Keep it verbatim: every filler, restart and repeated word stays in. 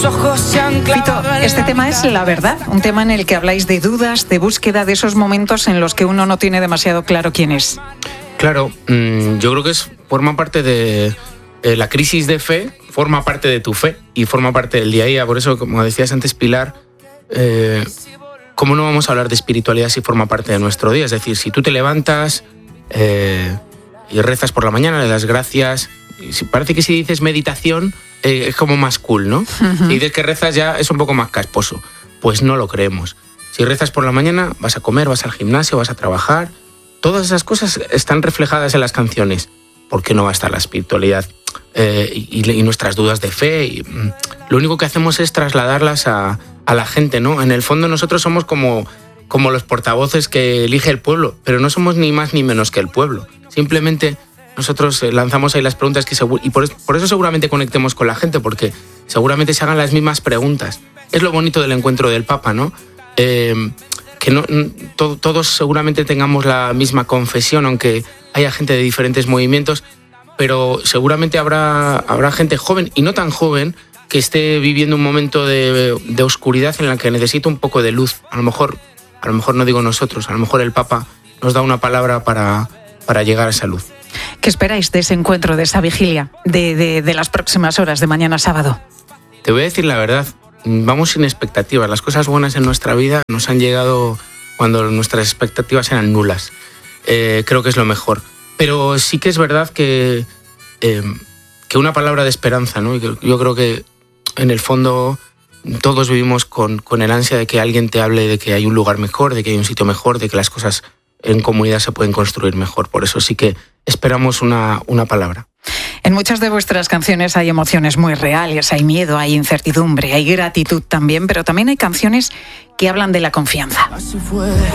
Fito, este tema es la verdad, un tema en el que habláis de dudas, de búsqueda, de esos momentos en los que uno no tiene demasiado claro quién es. Claro, mmm, yo creo que es, forma parte de eh, la crisis de fe, forma parte de tu fe y forma parte del día a día. Por eso, como decías antes, Pilar, eh, ¿cómo no vamos a hablar de espiritualidad si forma parte de nuestro día? Es decir, si tú te levantas eh, y rezas por la mañana, le das gracias. Parece que si dices meditación eh, es como más cool, ¿no? Uh-huh. Si dices que rezas ya es un poco más casposo. Pues no lo creemos. Si rezas por la mañana, vas a comer, vas al gimnasio, vas a trabajar. Todas esas cosas están reflejadas en las canciones. ¿Por qué no va a estar la espiritualidad eh, y, y nuestras dudas de fe? Y, mm, lo único que hacemos es trasladarlas a, a la gente, ¿no? En el fondo nosotros somos como, como los portavoces que elige el pueblo, pero no somos ni más ni menos que el pueblo. Simplemente nosotros lanzamos ahí las preguntas que seguro, y por eso, por eso seguramente conectemos con la gente, porque seguramente se hagan las mismas preguntas. Es lo bonito del encuentro del Papa, ¿no? Eh, que no, to, todos seguramente tengamos la misma confesión, aunque haya gente de diferentes movimientos, pero seguramente habrá, habrá gente joven y no tan joven que esté viviendo un momento de, de oscuridad en la que necesita un poco de luz. A lo mejor, a lo mejor no digo nosotros, a lo mejor el Papa nos da una palabra para, para llegar a esa luz. ¿Qué esperáis de ese encuentro, de esa vigilia, de, de, de las próximas horas de mañana sábado? Te voy a decir la verdad, vamos sin expectativas. Las cosas buenas en nuestra vida nos han llegado cuando nuestras expectativas eran nulas. Eh, creo que es lo mejor. Pero sí que es verdad que, eh, que una palabra de esperanza, ¿no? Yo creo que en el fondo todos vivimos con, con el ansia de que alguien te hable de que hay un lugar mejor, de que hay un sitio mejor, de que las cosas en comunidad se pueden construir mejor. Por eso sí que esperamos una, una palabra. En muchas de vuestras canciones hay emociones muy reales, hay miedo, hay incertidumbre, hay gratitud también, pero también hay canciones que hablan de la confianza.